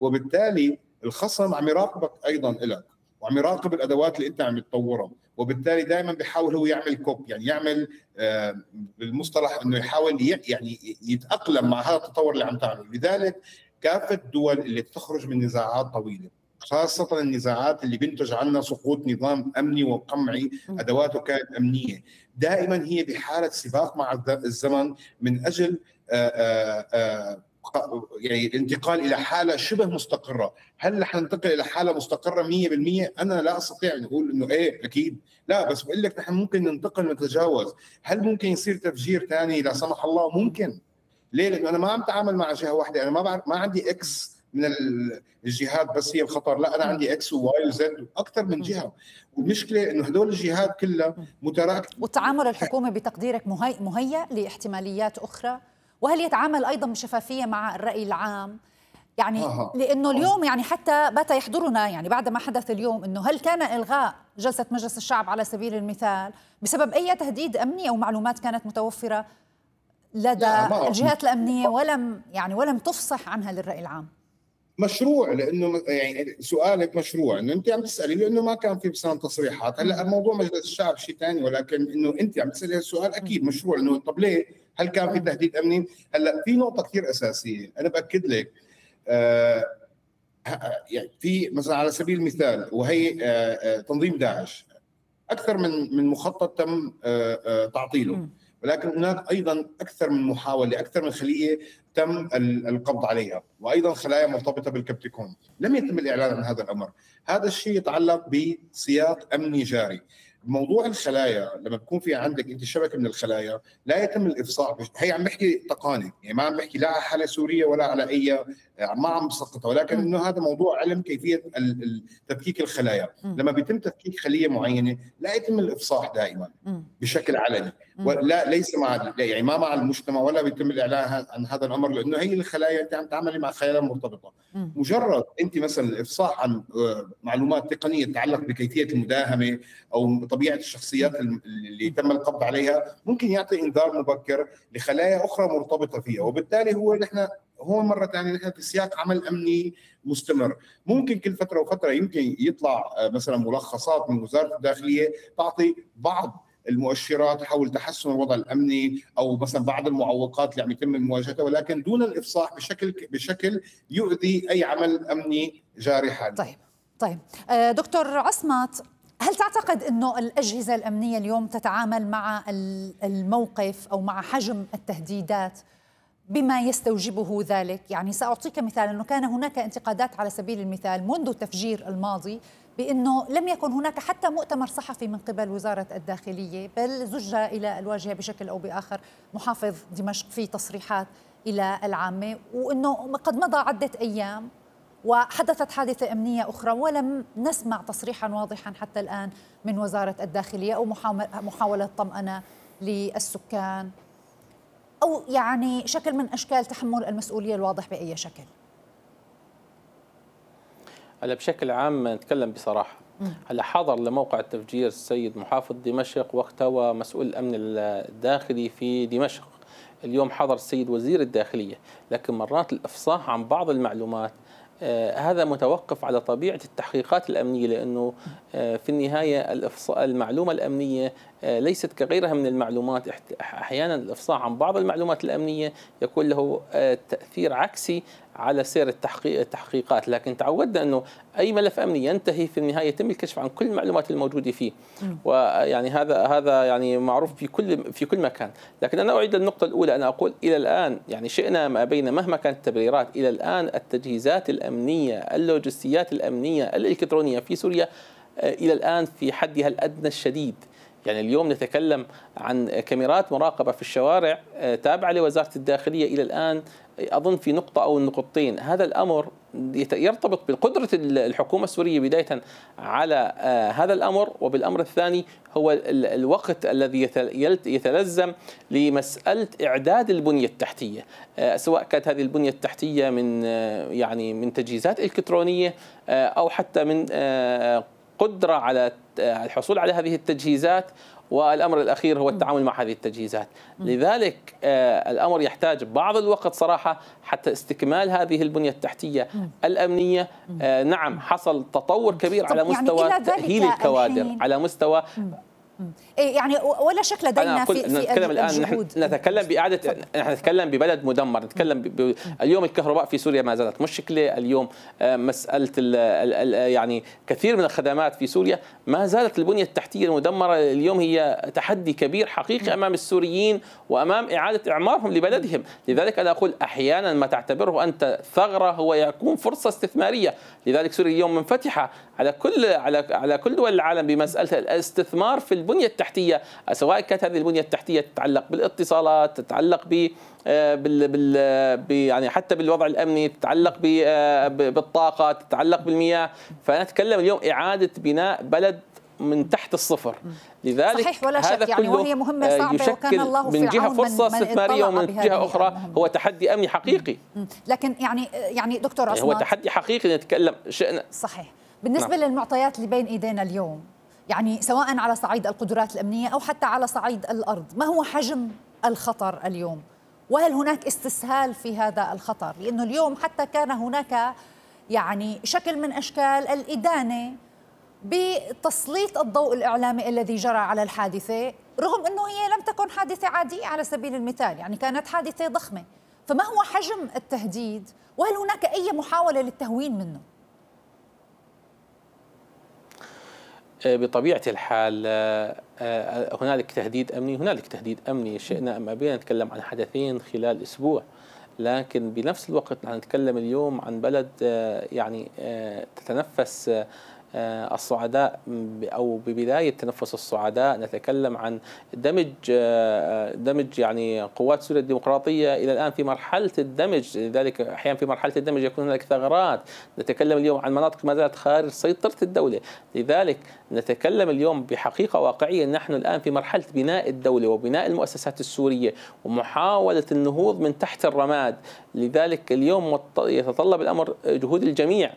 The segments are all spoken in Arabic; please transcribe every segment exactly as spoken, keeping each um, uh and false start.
وبالتالي الخصم عم يراقبك ايضا لك، وعم يراقب الادوات اللي انت عم تطورها، وبالتالي دائما بيحاول هو يعمل كوب، يعني يعمل آه بالمصطلح انه يحاول يعني يتاقلم مع هذا التطور اللي عم تعمله. لذلك كافه الدول اللي تخرج من نزاعات طويله، خاصة النزاعات اللي بينتج عنها سقوط نظام أمني وقمعي أدواته كانت أمنية، دائما هي بحالة سباق مع الزمن من أجل آآ آآ يعني الانتقال إلى حالة شبه مستقرة. هل رح ننتقل إلى حالة مستقرة مية بالمية؟ أنا لا أستطيع أن أقول إنه إيه أكيد، لا، بس بقول لك نحن ممكن ننتقل نتجاوز. هل ممكن يصير تفجير ثاني لا سمح الله؟ ممكن. ليه؟ لأنه أنا ما عم تعامل مع جهة واحدة، أنا ما بعرف، ما عندي إكس من الجهات بس هي الخطر، لا انا عندي اكس وواي وزد واكثر من جهه، والمشكله انه هدول الجهات كلها متراكمه. والتعامل الحكومي بتقديرك مهي... مهيأ لاحتماليات اخرى؟ وهل يتعامل ايضا بشفافيه مع الراي العام؟ يعني آه. لانه اليوم يعني حتى بات يحضرنا يعني بعد ما حدث اليوم انه هل كان الغاء جلسه مجلس الشعب على سبيل المثال بسبب اي تهديد امني او معلومات كانت متوفره لدى الجهات الامنيه ولم يعني ولم تفصح عنها للراي العام؟ مشروع، لانه يعني سؤالك مشروع انه انت عم تسالي لانه ما كان في بسان تصريحات. هلا موضوع مجلس الشعب شيء ثاني، ولكن انه انت عم تسالي السؤال اكيد مشروع انه طب ليه؟ هل كان في تهديد امني؟ هلا في نقطه كثير اساسيه انا باكد لك. آه يعني في مثلا على سبيل المثال وهي آه آه تنظيم داعش، اكثر من من مخطط تم آه آه تعطيله، ولكن هناك ايضا اكثر من محاوله، اكثر من خليه تم القبض عليها، وايضا خلايا مرتبطه بالكبتيكون لم يتم الاعلان عن هذا الامر. هذا الشيء يتعلق بسياق امني جاري. موضوع الخلايا لما بكون في عندك انت شبكه من الخلايا لا يتم الافصاح، هي عم بحكي تقاني، يعني ما عم بحكي لا على حاله سوريه ولا على اي، ما عم بسقطها، ولكن انه هذا موضوع علم كيفيه تفكيك الخلايا. لما بيتم تفكيك خليه معينه لا يتم الافصاح دائما بشكل علني، ولا ليس مع يعني ما مع المجتمع، ولا بيتم الاعلان عن هذا الامر، لانه هي الخلايا انت عم تعملي مع خلايا مرتبطه. مجرد انت مثلا الافصاح عن معلومات تقنيه تتعلق بكيفيه المداهمه او طبيعه الشخصيات اللي تم القبض عليها ممكن يعطي انذار مبكر لخلايا اخرى مرتبطه فيها، وبالتالي هو نحن هون مره ثانيه نحن في سياق عمل امني مستمر. ممكن كل فتره وفتره يمكن يطلع مثلا ملخصات من وزاره الداخليه تعطي بعض المؤشرات حول تحسن الوضع الامني او مثلا بعض المعوقات اللي عم يتم مواجهتها، ولكن دون الافصاح بشكل بشكل يؤذي اي عمل امني جاري حاليا. طيب طيب دكتور عصمت، هل تعتقد انه الاجهزه الامنيه اليوم تتعامل مع الموقف او مع حجم التهديدات بما يستوجبه ذلك؟ يعني ساعطيك مثال، انه كان هناك انتقادات على سبيل المثال منذ تفجير الماضي بأنه لم يكن هناك حتى مؤتمر صحفي من قبل وزارة الداخلية، بل زج إلى الواجهة بشكل أو بآخر محافظ دمشق في تصريحات إلى العامة، وأنه قد مضى عدة أيام وحدثت حادثة أمنية أخرى ولم نسمع تصريحا واضحا حتى الآن من وزارة الداخلية أو محاولة طمأنة للسكان أو يعني شكل من أشكال تحمل المسؤولية الواضح بأي شكل. هلا بشكل عام نتكلم بصراحه، هلا حضر لموقع التفجير السيد محافظ دمشق واختوى مسؤول الامن الداخلي في دمشق. اليوم حضر السيد وزير الداخليه، لكن مرات الافصاح عن بعض المعلومات آه هذا متوقف على طبيعه التحقيقات الامنيه، لانه آه في النهايه الافصاء المعلومه الامنيه آه ليست كغيرها من المعلومات. احيانا الافصاح عن بعض المعلومات الامنيه يكون له آه تاثير عكسي على سير التحقيق التحقيقات، لكن تعودنا انه اي ملف امني ينتهي في النهايه يتم الكشف عن كل المعلومات الموجوده فيه، ويعني هذا هذا يعني معروف في كل في كل مكان. لكن انا اعيد للنقطه الاولى، انا اقول الى الان يعني شئنا ما بين مهما كانت التبريرات، الى الان التجهيزات الامنيه اللوجستيات الامنيه الالكترونيه في سوريا الى الان في حدها الادنى الشديد. يعني اليوم نتكلم عن كاميرات مراقبة في الشوارع تابعة لوزارة الداخلية، إلى الآن أظن في نقطة أو نقطتين. هذا الأمر يرتبط بقدرة الحكومة السورية بداية على هذا الأمر، وبالأمر الثاني هو الوقت الذي يتلزم لمسألة إعداد البنية التحتية، سواء كانت هذه البنية التحتية من يعني من تجهيزات إلكترونية أو حتى من قدرة على الحصول على هذه التجهيزات والأمر الأخير هو التعامل مع هذه التجهيزات. لذلك الأمر يحتاج بعض الوقت صراحة حتى استكمال هذه البنية التحتية الأمنية. نعم حصل تطور كبير على مستوى يعني تأهيل الكوادر، على مستوى يعني ولا شك لدينا في, في نتكلم الآن نحن نتكلم بإعادة، نحن نتكلم ببلد مدمر، نتكلم ب... اليوم الكهرباء في سوريا ما زالت مشكلة، اليوم مسألة ال... ال... يعني كثير من الخدمات في سوريا ما زالت البنية التحتية المدمرة اليوم هي تحدي كبير حقيقي أمام السوريين وأمام إعادة إعمارهم لبلدهم. لذلك أنا أقول أحيانا ما تعتبره أنت ثغرة هو يكون فرصة استثمارية. لذلك سوريا اليوم منفتحة على كل على على كل دول العالم بمسألة الاستثمار في البنية التحتية، سواء كانت هذه البنية التحتية تتعلق بالاتصالات، تتعلق ب بال بال يعني حتى بالوضع الأمني، تتعلق بالطاقة، تتعلق بالمياه. فنتكلم اليوم إعادة بناء بلد من تحت الصفر. لذلك صحيح ولا شك يعني وهي مهمة صعبة وكان الله في من جهة فرصة من استثمارية ومن جهة أخرى هو تحدي أمني حقيقي. لكن يعني يعني دكتور عصمت هو تحدي حقيقي نتكلم شئنا. صحيح. بالنسبة نعم. للمعطيات اللي بين إيدينا اليوم، يعني سواء على صعيد القدرات الأمنية أو حتى على صعيد الأرض، ما هو حجم الخطر اليوم؟ وهل هناك استسهال في هذا الخطر؟ لأنه اليوم حتى كان هناك يعني شكل من أشكال الإدانة بتسليط الضوء الإعلامي الذي جرى على الحادثة، رغم أنه هي لم تكن حادثة عادية على سبيل المثال، يعني كانت حادثة ضخمة. فما هو حجم التهديد؟ وهل هناك أي محاولة للتهوين منه؟ بطبيعة الحال هنالك تهديد أمني، هنالك تهديد أمني شئنا أم أبينا. نتكلم عن حدثين خلال أسبوع، لكن بنفس الوقت نتكلم اليوم عن بلد يعني تتنفس الصعداء أو ببداية تنفس الصعداء. نتكلم عن دمج دمج يعني قوات سوريا الديمقراطية إلى الآن في مرحلة الدمج، لذلك أحيانا في مرحلة الدمج يكون هناك ثغرات. نتكلم اليوم عن مناطق ما زالت خارج سيطرة الدولة. لذلك نتكلم اليوم بحقيقة واقعية، نحن الآن في مرحلة بناء الدولة وبناء المؤسسات السورية ومحاولة النهوض من تحت الرماد. لذلك اليوم يتطلب الأمر جهود الجميع،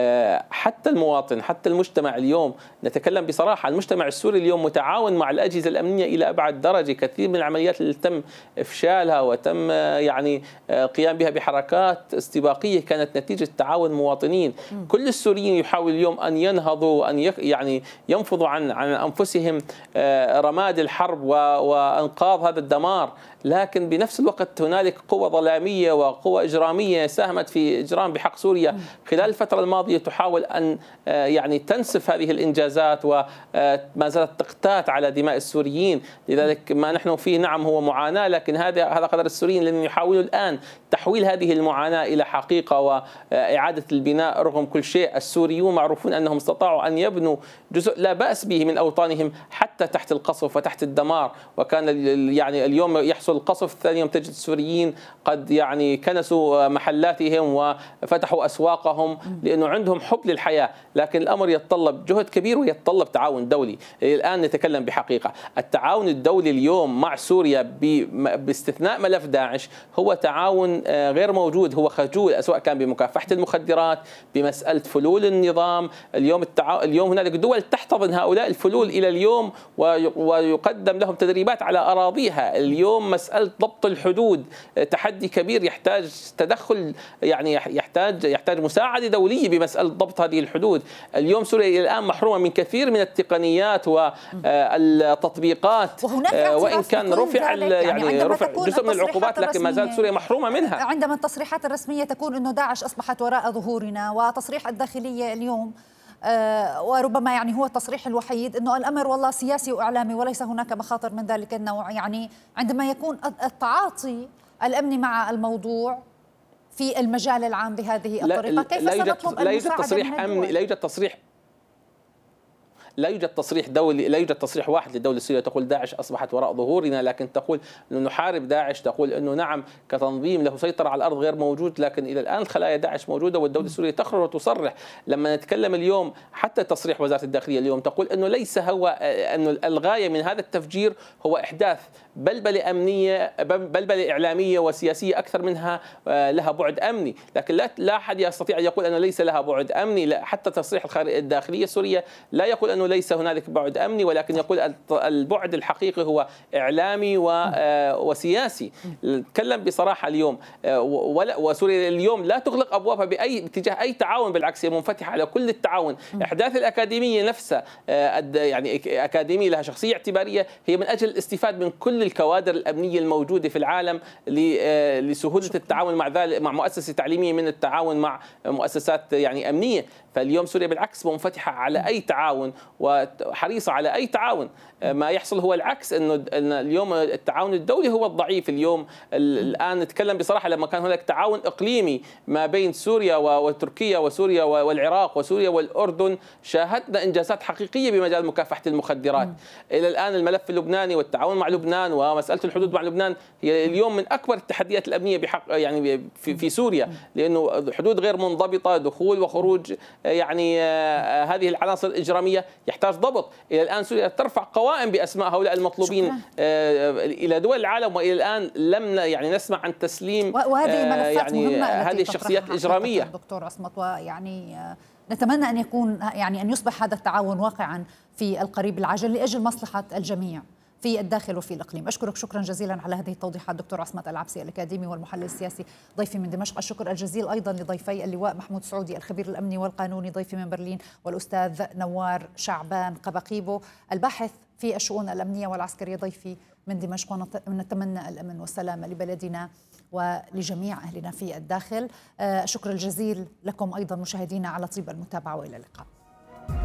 حتى المواطن حتى المجتمع. اليوم نتكلم بصراحة، المجتمع السوري اليوم متعاون مع الأجهزة الأمنية إلى أبعد درجة. كثير من العمليات اللي تم إفشالها وتم يعني قيام بها بحركات استباقية كانت نتيجة تعاون مواطنين. كل السوريين يحاول اليوم أن ينهضوا وأن يعني ينفضوا عن عن أنفسهم رماد الحرب وأنقاض هذا الدمار، لكن بنفس الوقت هنالك قوى ظلامية وقوى إجرامية ساهمت في إجرام بحق سوريا خلال الفترة الماضية، تحاول أن يعني تنسف هذه الإنجازات وما زالت تقتات على دماء السوريين. لذلك ما نحن فيه نعم هو معاناة، لكن هذا هذا قدر السوريين الذين يحاولوا الآن تحويل هذه المعاناة إلى حقيقة وإعادة البناء. رغم كل شيء السوريون معروفون أنهم استطاعوا أن يبنوا جزء لا بأس به من أوطانهم حتى تحت القصف وتحت الدمار. وكان يعني اليوم يحصل القصف، ثاني يوم تجد السوريين قد يعني كنسوا محلاتهم وفتحوا أسواقهم لأنه عندهم حب للحياة. لكن الأمر يتطلب جهد كبير ويتطلب تعاون دولي. الآن نتكلم بحقيقة التعاون الدولي اليوم مع سوريا باستثناء ملف داعش هو تعاون غير موجود، هو خجول، سواء كان بمكافحة المخدرات، بمسألة فلول النظام. اليوم التعا... اليوم هنالك دول تحتضن هؤلاء الفلول إلى اليوم ويقدم لهم تدريبات على أراضيها. اليوم مسألة ضبط الحدود تحدي كبير يحتاج تدخل، يعني يحتاج يحتاج مساعدة دولية بمسألة ضبط هذه الحدود. اليوم سوريا الآن محرومة من كثير من التقنيات والتطبيقات، وإن كان رفع يعني رفع جزء من العقوبات، لكن ما زالت سوريا محرومة منها. عندما التصريحات الرسمية تكون أنه داعش أصبحت وراء ظهورنا، وتصريح الداخلية اليوم آه وربما يعني هو التصريح الوحيد أنه الأمر والله سياسي وإعلامي وليس هناك مخاطر من ذلك النوع. يعني عندما يكون التعاطي الأمني مع الموضوع في المجال العام بهذه الطريقة، كيف لا سنطلب لا يوجد تصريح أمني، لا يوجد تصريح لا يوجد تصريح دولي، لا يوجد تصريح واحد للدولة السورية تقول داعش أصبحت وراء ظهورنا، لكن تقول أنه نحارب داعش، تقول أنه نعم كتنظيم له سيطرة على الأرض غير موجود، لكن إلى الآن خلايا داعش موجودة والدولة السورية تخرج وتصرح. لما نتكلم اليوم حتى تصريح وزارة الداخلية اليوم تقول أنه ليس هو أنه الغاية من هذا التفجير هو إحداث بلبلة أمنية، بلبلة إعلامية وسياسية أكثر منها لها بعد أمني. لكن لا لا أحد يستطيع أن يقول أنه ليس لها بعد أمني. لا، حتى تصريح الداخلية السورية لا يقول أنه أنه ليس هنالك بعد أمني، ولكن يقول البعد الحقيقي هو إعلامي وسياسي. نتكلم بصراحة اليوم، وسوريا اليوم لا تغلق أبوابها بأي اتجاه أي تعاون، بالعكس هي منفتحة على كل التعاون. إحداث الأكاديمية نفسها يعني أكاديمية لها شخصية اعتبارية، هي من أجل الاستفاد من كل الكوادر الأمنية الموجودة في العالم لسهولة التعاون مع ذلك، مع مؤسسة تعليمية من التعاون مع مؤسسات يعني أمنية. فاليوم سوريا بالعكس منفتحة على أي تعاون وحريصة على أي تعاون. ما يحصل هو العكس، إنه اليوم التعاون الدولي هو الضعيف. اليوم الآن نتكلم بصراحة، لما كان هناك تعاون إقليمي ما بين سوريا وتركيا وسوريا والعراق وسوريا والأردن، شاهدنا إنجازات حقيقية بمجال مكافحة المخدرات. إلى الآن الملف اللبناني والتعاون مع لبنان ومسألة الحدود مع لبنان هي اليوم من أكبر التحديات الأمنية بحق يعني في, في سوريا، لأنه حدود غير منضبطة، دخول وخروج يعني هذه العناصر الإجرامية يحتاج ضبط. إلى الآن سوريا ترفع قوائم باسماء هؤلاء المطلوبين شكرا. الى دول العالم، والى الان لم يعني نسمع عن تسليم وهذه ملفات يعني مهمه هذه الشخصيات الاجراميه. دكتور عصمت، ويعني نتمنى ان يكون يعني ان يصبح هذا التعاون واقعا في القريب العاجل لاجل مصلحه الجميع في الداخل وفي الإقليم. أشكرك شكرا جزيلا على هذه التوضيحات دكتور عصمت العبسي الأكاديمي والمحلل السياسي ضيفي من دمشق. الشكر الجزيل أيضا لضيفي اللواء محمود سعودي الخبير الأمني والقانوني ضيفي من برلين، والأستاذ نوار شعبان قبقيبو الباحث في الشؤون الأمنية والعسكرية ضيفي من دمشق. ونتمنى الأمن والسلام لبلدنا ولجميع أهلنا في الداخل. الشكر الجزيل لكم أيضا مشاهدينا على طيب المتابعة، وإلى اللقاء.